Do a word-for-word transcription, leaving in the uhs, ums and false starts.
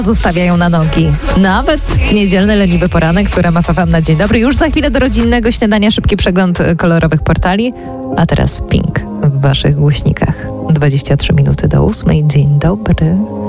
zostawiają na nogi. Nawet niedzielny leniwy poranek, który ma Wam na dzień dobry. Już za chwilę do rodzinnego śniadania szybki przegląd kolorowych portali. A teraz Pink w Waszych głośnikach. dwadzieścia trzy minuty do ósmej. Dzień dobry.